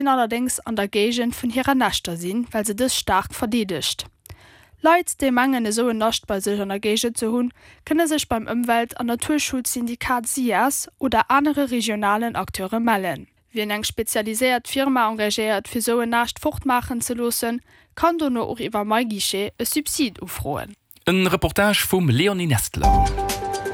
allerdings an der Gegend vun hireer Nächter sinn, weil se das stark verdedigt. Leute, die mangene so Nacht bei sich an der Gegend zu hunn, können sich beim Umwelt- und Naturschutzsyndikat SIAS oder andere regionalen Akteure melden. Wie eng spezialisiert Firma engagiert für so Nacht fortmachen zu lassen, kann du noch auch über mein Guichet ein Subsid aufrufen. Ein Reportage vom Leonie Nestler.